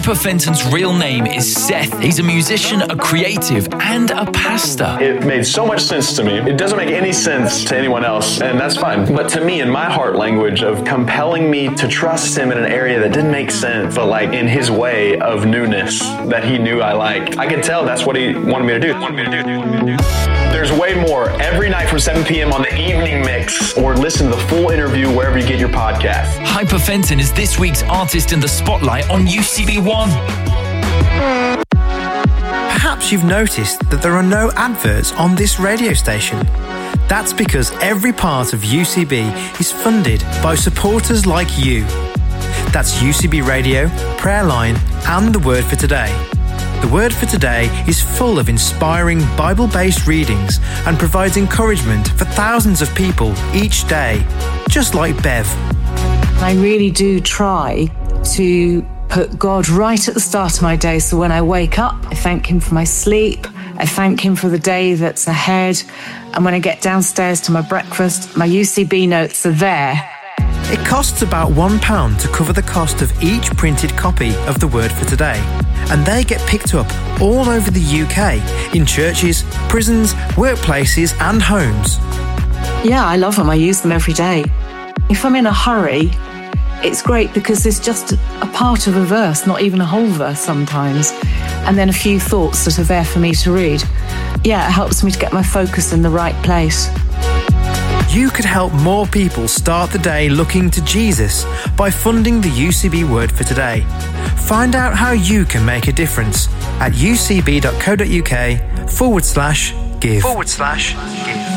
Hyper Fenton's real name is Seth. He's a musician, a creative, and a pastor. It made so much sense to me. It doesn't make any sense to anyone else, and that's fine. But to me, in my heart language of compelling me to trust him in an area that didn't make sense, but like in his way of newness that he knew I liked, I could tell that's what he wanted me to do. There's way more every night from 7 p.m. on the Evening Mix, or listen to the full interview wherever you get your podcast. Hyper Fenton is this week's artist in the spotlight on UCB One. Perhaps you've noticed that there are no adverts on this radio station. That's because every part of UCB is funded by supporters like you. That's UCB Radio, Prayerline, and The Word for Today. The Word for Today is full of inspiring Bible-based readings and provides encouragement for thousands of people each day, just like Bev. I really do try to put God right at the start of my day. So when I wake up, I thank him for my sleep. I thank him for the day that's ahead. And when I get downstairs to my breakfast, my UCB notes are there. It costs about £1 to cover the cost of each printed copy of The Word for Today, and they get picked up all over the UK, in churches, prisons, workplaces and homes. Yeah, I love them. I use them every day. If I'm in a hurry, it's great because it's just a part of a verse, not even a whole verse sometimes, and then a few thoughts that are there for me to read. Yeah, it helps me to get my focus in the right place. You could help more people start the day looking to Jesus by funding the UCB Word for Today. Find out how you can make a difference at ucb.co.uk/give.